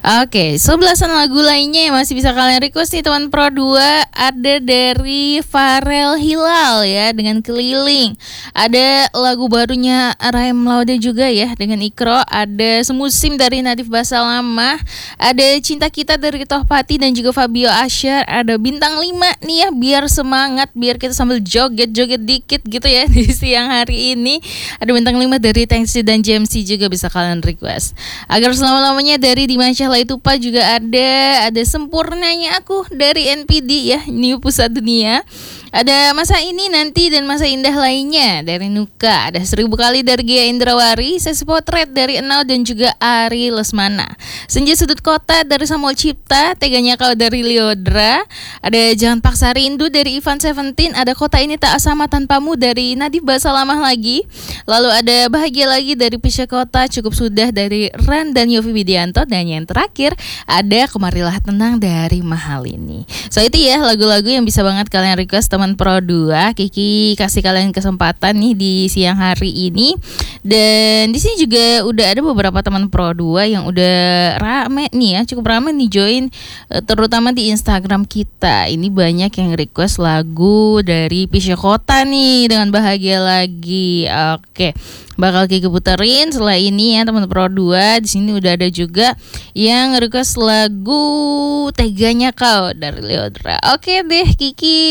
Oke, 11-an lagu lainnya yang masih bisa kalian request nih teman Pro 2. Ada dari Farel Hilal ya dengan Keliling. Ada lagu barunya Raim Laude juga ya dengan Ikro. Ada Semusim dari Nadif Basalamah. Ada Cinta Kita dari Tohpati dan juga Fabio Asyar. Ada Bintang 5 nih ya, biar semangat, biar kita sambil joget-joget dikit gitu ya di siang hari ini. Ada Bintang 5 dari Tengsi dan JMC juga bisa kalian request. Agar selama-lamanya dari Dimansyah Laitupa juga ada Sempurnanya Aku dari NPD ya, New Pusat Dunia. Ada Masa Ini Nanti dan Masa Indah Lainnya dari Nuka. Ada 1000 Kali dari Gia Indrawari. Sesi Potret dari Enau dan juga Ari Lesmana. Senja Sudut Kota dari Samuel Cipta. Teganya Kau dari Liodra. Ada Jangan Paksa Rindu dari Ivan Seventeen. Ada Kota Ini Tak Sama Tanpamu dari Nadif Basalamah lagi. Lalu ada Bahagia Lagi dari Pisha Kota. Cukup Sudah dari Ran dan Yofi Widianto. Dan yang terakhir ada Kemarilah Tenang dari Mahalini. So itu ya lagu-lagu yang bisa banget kalian request teman Pro 2. Kiki kasih kalian kesempatan nih di siang hari ini. Dan di sini juga udah ada beberapa teman Pro 2 yang udah rame nih ya, cukup rame nih join, terutama di Instagram kita. Ini banyak yang request lagu dari Pisha Kota nih dengan Bahagia Lagi. Oke, bakal Kiki puterin setelah ini ya teman Pro 2. Di sini udah ada juga yang request lagu Teganya Kau dari Liodra. Oke deh Kiki